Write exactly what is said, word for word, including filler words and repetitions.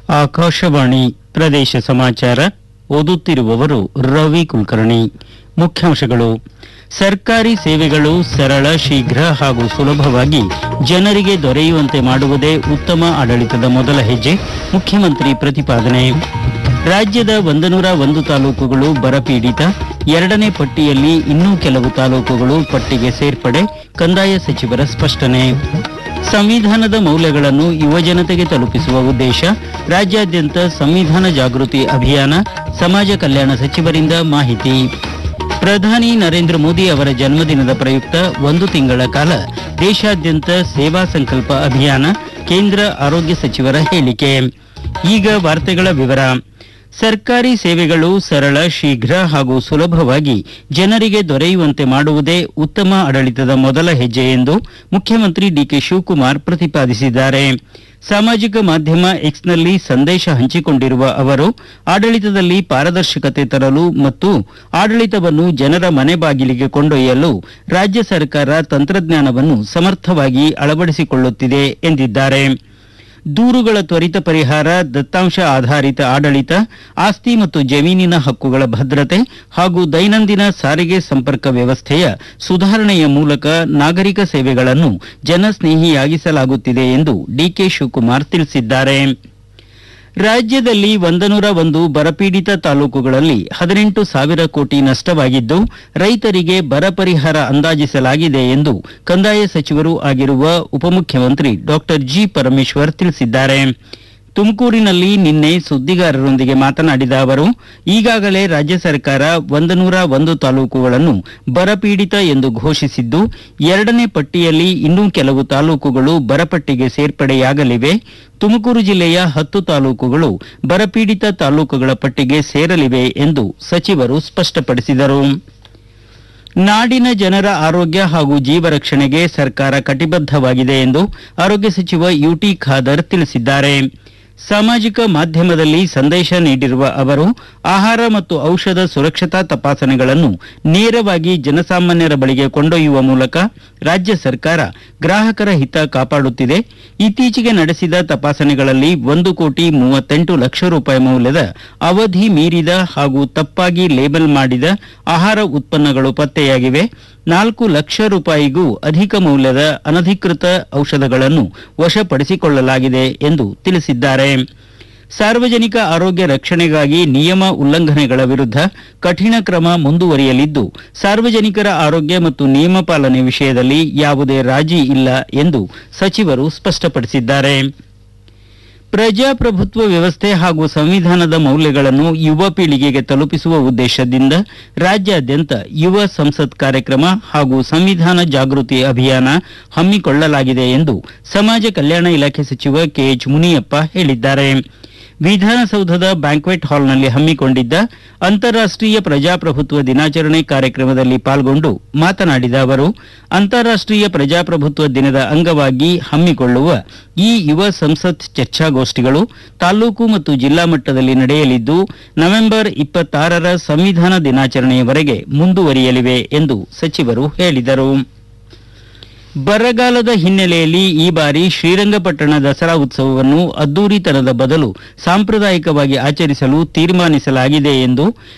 ಆಕಾಶವಾಣಿ ಪ್ರದೇಶ ಸಮಾಚಾರ ಓದುತ್ತಿರುವವರು ರವಿ ಕುಲಕರ್ಣಿ. ಮುಖ್ಯಾಂಶಗಳು: ಸರ್ಕಾರಿ ಸೇವೆಗಳು ಸರಳ, ಶೀಘ್ರ ಹಾಗೂ ಸುಲಭವಾಗಿ ಜನರಿಗೆ ದೊರೆಯುವಂತೆ ಮಾಡುವುದೇ ಉತ್ತಮ ಆಡಳಿತದ ಮೊದಲ ಹೆಜ್ಜೆ. ಮುಖ್ಯಮಂತ್ರಿ ಪ್ರತಿಪಾದನೆ. ರಾಜ್ಯದ ಒಂದನೂರ ಒಂದು ತಾಲೂಕುಗಳು ಬರಪೀಡಿತ, ಎರಡನೇ ಪಟ್ಟಿಯಲ್ಲಿ ಇನ್ನೂ ಕೆಲವು ತಾಲೂಕುಗಳು ಪಟ್ಟಿಗೆ ಸೇರ್ಪಡೆ. ಕಂದಾಯ ಸಚಿವರ ಸ್ಪಷ್ಟನೆ. ಸಂವಿಧಾನದ ಮೌಲ್ಯಗಳನ್ನು ಯುವಜನತೆಗೆ ತಲುಪಿಸುವ ಉದ್ದೇಶ. ರಾಜ್ಯಾದ್ಯಂತ ಸಂವಿಧಾನ ಜಾಗೃತಿ ಅಭಿಯಾನ. ಸಮಾಜ ಕಲ್ಯಾಣ ಸಚಿವರಿಂದ ಮಾಹಿತಿ. ಪ್ರಧಾನಿ ನರೇಂದ್ರ ಮೋದಿ ಅವರ ಜನ್ಮದಿನದ ಪ್ರಯುಕ್ತ ಒಂದು ತಿಂಗಳ ಕಾಲ ದೇಶಾದ್ಯಂತ ಸೇವಾ ಸಂಕಲ್ಪ ಅಭಿಯಾನ. ಕೇಂದ್ರ ಆರೋಗ್ಯ ಸಚಿವರ ಹೇಳಿಕೆ. ಈಗ ವಾರ್ತೆಗಳ ವಿವರ. ಸರ್ಕಾರಿ ಸೇವೆಗಳು ಸರಳ, ಶೀಘ್ರ ಹಾಗೂ ಸುಲಭವಾಗಿ ಜನರಿಗೆ ದೊರೆಯುವಂತೆ ಮಾಡುವುದೇ ಉತ್ತಮ ಆಡಳಿತದ ಮೊದಲ ಹೆಜ್ಜೆ ಎಂದು ಮುಖ್ಯಮಂತ್ರಿ ಡಿಕೆ ಶಿವಕುಮಾರ್ ಪ್ರತಿಪಾದಿಸಿದ್ದಾರೆ. ಸಾಮಾಜಿಕ ಮಾಧ್ಯಮ ಎಕ್ಸ್ನಲ್ಲಿ ಸಂದೇಶ ಹಂಚಿಕೊಂಡಿರುವ ಅವರು, ಆಡಳಿತದಲ್ಲಿ ಪಾರದರ್ಶಕತೆ ತರಲು ಮತ್ತು ಆಡಳಿತವನ್ನು ಜನರ ಮನೆ ಬಾಗಿಲಿಗೆ ಕೊಂಡೊಯ್ಯಲು ರಾಜ್ಯ ಸರ್ಕಾರ ತಂತ್ರಜ್ಞಾನವನ್ನು ಸಮರ್ಥವಾಗಿ ಅಳವಡಿಸಿಕೊಳ್ಳುತ್ತಿದೆ ಎಂದಿದ್ದಾರೆ. ದೂರುಗಳ ತ್ವರಿತ ಪರಿಹಾರ, ದತ್ತಾಂಶ ಆಧಾರಿತ ಆಡಳಿತ, ಆಸ್ತಿ ಮತ್ತು ಜಮೀನಿನ ಹಕ್ಕುಗಳ ಭದ್ರತೆ ಹಾಗೂ ದೈನಂದಿನ ಸಾರಿಗೆ ಸಂಪರ್ಕ ವ್ಯವಸ್ಥೆಯ ಸುಧಾರಣೆಯ ಮೂಲಕ ನಾಗರಿಕ ಸೇವೆಗಳನ್ನು ಜನಸ್ನೇಹಿಯಾಗಿಸಲಾಗುತ್ತಿದೆ ಎಂದು ಡಿಕೆ ಶಿವಕುಮಾರ್ ತಿಳಿಸಿದ್ದಾರೆ. ರಾಜ್ಯದಲ್ಲಿ ಒಂದನೂರ ಒಂದು ಬರಪೀಡಿತ ತಾಲೂಕುಗಳಲ್ಲಿ ಹದಿನೆಂಟು ಸಾವಿರ ಕೋಟಿ ನಷ್ಟವಾಗಿದ್ದು, ರೈತರಿಗೆ ಬರ ಪರಿಹಾರ ಅಂದಾಜಿಸಲಾಗಿದೆ ಎಂದು ಕಂದಾಯ ಸಚಿವರೂ ಆಗಿರುವ ಉಪಮುಖ್ಯಮಂತ್ರಿ ಡಾಕ್ಟರ್ ಜಿ ಪರಮೇಶ್ವರ್ ತಿಳಿಸಿದ್ದಾರೆ. ತುಮಕೂರಿನಲ್ಲಿ ನಿನ್ನೆ ಸುದ್ದಿಗಾರರೊಂದಿಗೆ ಮಾತನಾಡಿದ ಅವರು, ಈಗಾಗಲೇ ರಾಜ್ಯ ಸರ್ಕಾರ ಒಂದನೂರ ಒಂದು ತಾಲೂಕುಗಳನ್ನು ಬರಪೀಡಿತ ಎಂದು ಘೋಷಿಸಿದ್ದು, ಎರಡನೇ ಪಟ್ಟಿಯಲ್ಲಿ ಇನ್ನೂ ಕೆಲವು ತಾಲೂಕುಗಳು ಬರಪಟ್ಟಿಗೆ ಸೇರ್ಪಡೆಯಾಗಲಿವೆ. ತುಮಕೂರು ಜಿಲ್ಲೆಯ ಹತ್ತು ತಾಲೂಕುಗಳು ಬರಪೀಡಿತ ತಾಲೂಕುಗಳ ಪಟ್ಟಿಗೆ ಸೇರಲಿವೆ ಎಂದು ಸಚಿವರು ಸ್ಪಷ್ಟಪಡಿಸಿದರು. ನಾಡಿನ ಜನರ ಆರೋಗ್ಯ ಹಾಗೂ ಜೀವ ರಕ್ಷಣೆಗೆ ಸರ್ಕಾರ ಕಟಿಬದ್ಧವಾಗಿದೆ ಎಂದು ಆರೋಗ್ಯ ಸಚಿವ ಯುಟಿ ಖಾದರ್ ತಿಳಿಸಿದ್ದಾರೆ. ಸಾಮಾಜಿಕ ಮಾಧ್ಯಮದಲ್ಲಿ ಸಂದೇಶ ನೀಡಿರುವ ಅವರು, ಆಹಾರ ಮತ್ತು ಔಷಧ ಸುರಕ್ಷತಾ ತಪಾಸಣೆಗಳನ್ನು ನೇರವಾಗಿ ಜನಸಾಮಾನ್ಯರ ಬಳಿಗೆ ಕೊಂಡೊಯ್ಯುವ ಮೂಲಕ ರಾಜ್ಯ ಸರ್ಕಾರ ಗ್ರಾಹಕರ ಹಿತ ಕಾಪಾಡುತ್ತಿದೆ. ಇತ್ತೀಚೆಗೆ ನಡೆಸಿದ ತಪಾಸಣೆಗಳಲ್ಲಿ ಒಂದು ಕೋಟಿ ಮೂವತ್ತೆಂಟು ಲಕ್ಷ ರೂಪಾಯಿ ಮೌಲ್ಯದ ಅವಧಿ ಮೀರಿದ ಹಾಗೂ ತಪ್ಪಾಗಿ ಲೇಬಲ್ ಮಾಡಿದ ಆಹಾರ ಉತ್ಪನ್ನಗಳು ಪತ್ತೆಯಾಗಿವೆ. ನಾಲ್ಕು ಲಕ್ಷ ರೂಪಾಯಿಗೂ ಅಧಿಕ ಮೌಲ್ಯದ ಅನಧಿಕೃತ ಔಷಧಗಳನ್ನು ವಶಪಡಿಸಿಕೊಳ್ಳಲಾಗಿದೆ ಎಂದು ತಿಳಿಸಿದ್ದಾರೆ. ಸಾರ್ವಜನಿಕ ಆರೋಗ್ಯ ರಕ್ಷಣೆಗಾಗಿ ನಿಯಮ ಉಲ್ಲಂಘನೆಗಳ ವಿರುದ್ಧ ಕಠಿಣ ಕ್ರಮ ಮುಂದುವರಿಯಲಿದ್ದು, ಸಾರ್ವಜನಿಕರ ಆರೋಗ್ಯ ಮತ್ತು ನಿಯಮ ಪಾಲನೆ ವಿಷಯದಲ್ಲಿ ಯಾವುದೇ ರಾಜಿ ಇಲ್ಲ ಎಂದು ಸಚಿವರು ಸ್ಪಷ್ಟಪಡಿಸಿದ್ದಾರೆ. ಪ್ರಜಾಪ್ರಭುತ್ವ ವ್ಯವಸ್ಥೆ ಹಾಗೂ ಸಂವಿಧಾನದ ಮೌಲ್ಯಗಳನ್ನು ಯುವ ಪೀಳಿಗೆಗೆ ತಲುಪಿಸುವ ಉದ್ದೇಶದಿಂದ ರಾಜ್ಯಾದ್ಯಂತ ಯುವ ಸಂಸತ್ ಕಾರ್ಯಕ್ರಮ ಹಾಗೂ ಸಂವಿಧಾನ ಜಾಗೃತಿ ಅಭಿಯಾನ ಹಮ್ಮಿಕೊಳ್ಳಲಾಗಿದೆ ಎಂದು ಸಮಾಜ ಕಲ್ಯಾಣ ಇಲಾಖೆ ಸಚಿವ ಕೆಎಚ್ ಮುನಿಯಪ್ಪ ಹೇಳಿದ್ದಾರೆ. ವಿಧಾನಸೌಧದ ಬ್ಯಾಂಕ್ವೆಟ್ ಹಾಲ್ನಲ್ಲಿ ಹಮ್ಮಿಕೊಂಡಿದ್ದ ಅಂತಾರಾಷ್ಟೀಯ ಪ್ರಜಾಪ್ರಭುತ್ವ ದಿನಾಚರಣೆ ಕಾರ್ಯಕ್ರಮದಲ್ಲಿ ಪಾಲ್ಗೊಂಡು ಮಾತನಾಡಿದ ಅವರು, ಅಂತಾರಾಷ್ಟೀಯ ಪ್ರಜಾಪ್ರಭುತ್ವ ದಿನದ ಅಂಗವಾಗಿ ಹಮ್ಮಿಕೊಳ್ಳುವ ಈ ಯುವ ಸಂಸತ್ ಚರ್ಚಾಗೋಷ್ಠಿಗಳು ತಾಲೂಕು ಮತ್ತು ಜಿಲ್ಲಾ ಮಟ್ಟದಲ್ಲಿ ನಡೆಯಲಿದ್ದು, ನವೆಂಬರ್ ಇಪ್ಪತ್ತಾರರ ಸಂವಿಧಾನ ದಿನಾಚರಣೆಯವರೆಗೆ ಮುಂದುವರಿಯಲಿವೆ ಎಂದು ಸಚಿವರು ಹೇಳಿದರು. ಬರಗಾಲದ ಹಿನ್ನೆಲೆಯಲ್ಲಿ ಈ ಬಾರಿ ಶ್ರೀರಂಗಪಟ್ಟಣ ದಸರಾ ಉತ್ಸವವನ್ನು ಅದ್ದೂರಿತನದ ಬದಲು ಸಾಂಪ್ರದಾಯಿಕವಾಗಿ ಆಚರಿಸಲು ತೀರ್ಮಾನಿಸಲಾಗಿದೆ ಎಂದು